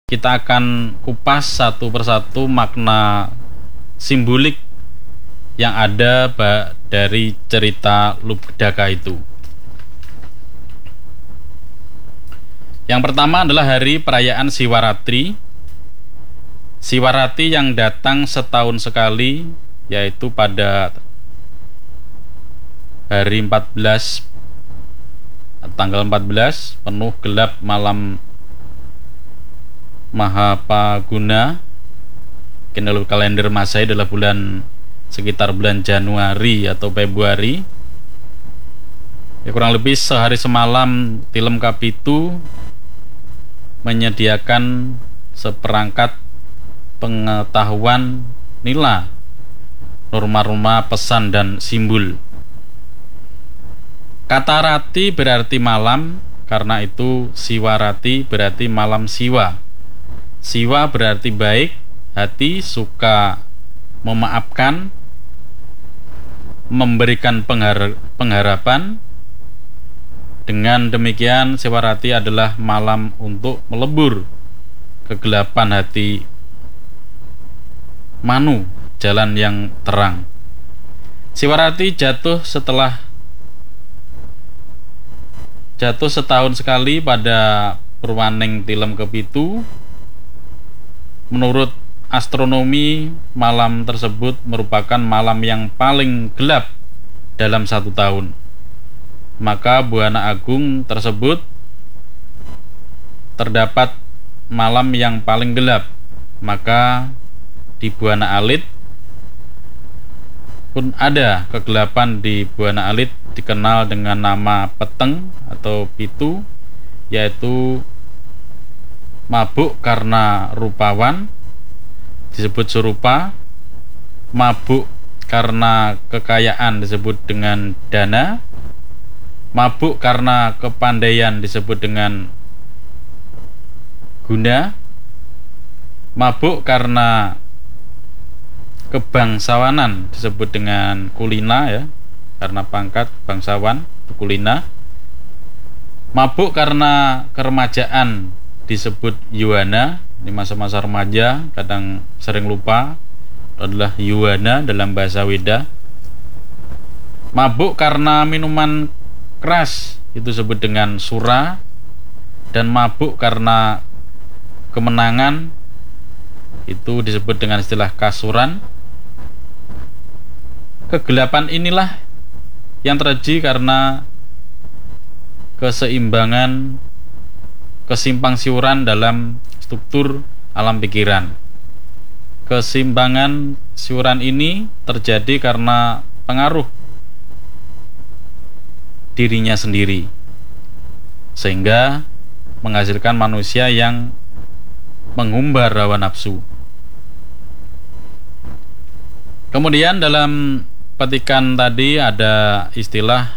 kita akan kupas satu persatu makna simbolik yang ada dari cerita Lubdaka itu. Yang pertama adalah hari perayaan Siwaratri. Siwaratri yang datang setahun sekali, yaitu pada hari 14, tanggal 14, penuh gelap malam Mahapaguna. Kalau kalender Masehi adalah sekitar bulan Januari atau Februari. Ya, kurang lebih sehari semalam Tilem Kapitu menyediakan seperangkat pengetahuan nila, norma-norma, pesan dan simbol. Kata rati berarti malam, karena itu Siwarati berarti malam siwa. Siwa berarti baik hati, suka memaafkan, memberikan pengharapan. Dengan demikian Siwarati adalah malam untuk melebur kegelapan hati Manu, jalan yang terang. Siwarati jatuh setahun sekali pada Purwaning Tilem Kepitu. Menurut astronomi, malam tersebut merupakan malam yang paling gelap dalam satu tahun. Maka Buana Agung tersebut terdapat malam yang paling gelap. Maka di Buana Alit pun ada kegelapan. Di Buana Alit dikenal dengan nama peteng atau pitu, yaitu mabuk karena rupawan disebut surupa, mabuk karena kekayaan disebut dengan dana, mabuk karena kepandaian disebut dengan guna, mabuk karena kebangsawanan disebut dengan kulina, ya, karena pangkat bangsawan itu kulina. Mabuk karena keremajaan disebut yuwana. Di masa-masa remaja kadang sering lupa, adalah yuwana dalam bahasa Weda. Mabuk karena minuman keras itu disebut dengan sura, dan mabuk karena kemenangan itu disebut dengan istilah kasuran. Kegelapan inilah yang terjadi karena kesimpang siuran dalam struktur alam pikiran. Kesimbangan siuran ini terjadi karena pengaruh dirinya sendiri, sehingga menghasilkan manusia yang mengumbar hawa nafsu. Kemudian dalam petikan tadi ada istilah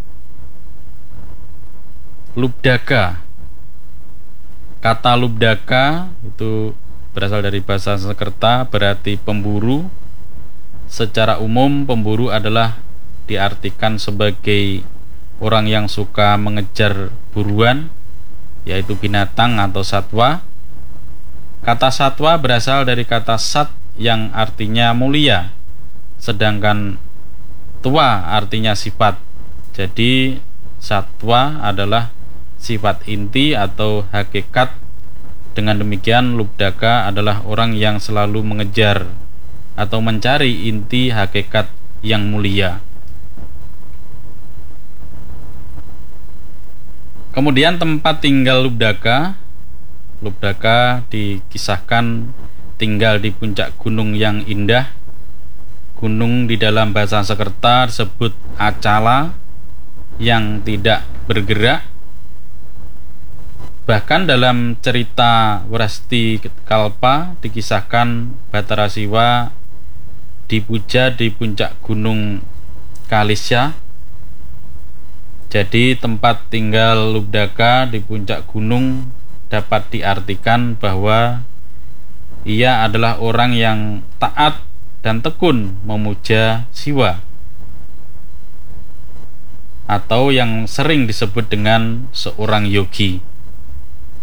Lubdaka. Kata Lubdaka itu berasal dari bahasa Sanskerta, berarti pemburu. Secara umum pemburu adalah diartikan sebagai orang yang suka mengejar buruan, yaitu binatang atau satwa. Kata satwa berasal dari kata sat yang artinya mulia, sedangkan tua artinya sifat. Jadi satwa adalah sifat inti atau hakikat. Dengan demikian Lubdaka adalah orang yang selalu mengejar atau mencari inti hakikat yang mulia. Kemudian tempat tinggal Lubdaka. Lubdaka dikisahkan tinggal di puncak gunung yang indah. Gunung di dalam bahasa Sanskerta disebut acala, yang tidak bergerak. Bahkan dalam cerita Wrasti Kalpa dikisahkan Batara Siwa dipuja di puncak gunung Kalisya. Jadi tempat tinggal Lubdaka di puncak gunung dapat diartikan bahwa ia adalah orang yang taat dan tekun memuja Siwa, atau yang sering disebut dengan seorang yogi.